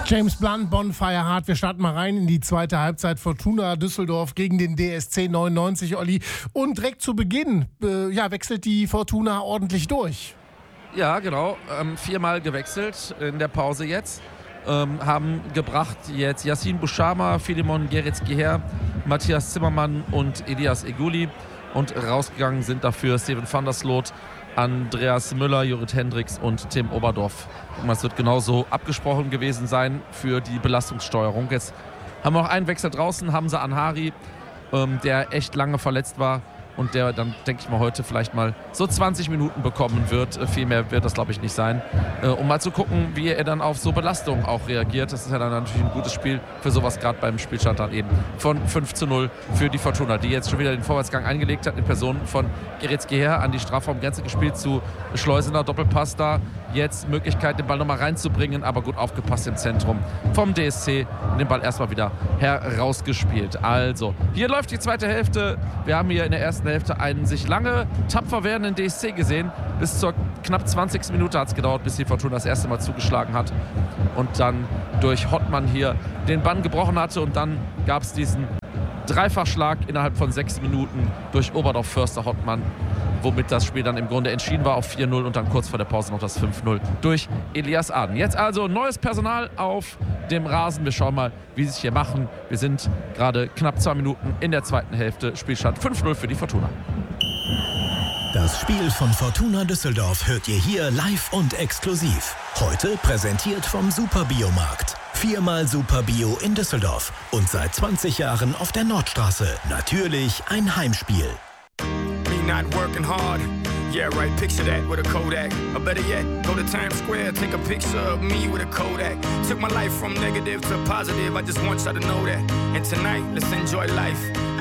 James Blunt, Bonfire Heart. Wir starten mal rein in die zweite Halbzeit. Fortuna Düsseldorf gegen den DSC 99, Olli. Und direkt zu Beginn wechselt die Fortuna ordentlich durch. Ja, genau. 4-mal gewechselt in der Pause jetzt. Haben gebracht jetzt Yassin Bouchama, Filimon Geretz-Geher, Matthias Zimmermann und Elias Eguli. Und rausgegangen sind dafür Steven van der Sloot, Andreas Müller, Judith Hendricks und Tim Oberdorf. Und es wird genauso abgesprochen gewesen sein für die Belastungssteuerung. Jetzt haben wir noch einen Wechsel draußen, Hamza Anhari, der echt lange verletzt war und der dann, denke ich mal, heute vielleicht mal so 20 Minuten bekommen wird. Viel mehr wird das, glaube ich, nicht sein. Um mal zu gucken, wie er dann auf so Belastung auch reagiert. Das ist ja dann natürlich ein gutes Spiel für sowas, gerade beim Spielstand dann eben von 5:0 für die Fortuna, die jetzt schon wieder den Vorwärtsgang eingelegt hat in Person von Geretz-Geher an die Strafraumgrenze gespielt zu Schleusener, Doppelpass da. Jetzt Möglichkeit, den Ball nochmal reinzubringen, aber gut aufgepasst im Zentrum vom DSC. Den Ball erstmal wieder herausgespielt. Also, hier läuft die zweite Hälfte. Wir haben hier in der ersten Hälfte einen sich lange tapfer werdenden DSC gesehen. Bis zur knapp 20. Minute hat es gedauert, bis die Fortuna das erste Mal zugeschlagen hat. Und dann durch Hottmann hier den Bann gebrochen hatte. Und dann gab es diesen Dreifachschlag innerhalb von 6 Minuten durch Oberdorf, Förster, Hottmann, womit das Spiel dann im Grunde entschieden war auf 4:0 und dann kurz vor der Pause noch das 5:0 durch Elias Aden. Jetzt also neues Personal auf dem Rasen. Wir schauen mal, wie sie es hier machen. Wir sind gerade knapp 2 Minuten in der zweiten Hälfte. Spielstand 5:0 für die Fortuna. Das Spiel von Fortuna Düsseldorf hört ihr hier live und exklusiv. Heute präsentiert vom Superbiomarkt. 4-mal Superbio in Düsseldorf und seit 20 Jahren auf der Nordstraße. Natürlich ein Heimspiel. Me not working hard. Yeah, right, picture that with a Kodak. Or better yet, go to Times Square, take a picture of me with a Kodak. Took my life from negative to positive, I just want y'all to know that. And tonight, let's enjoy life.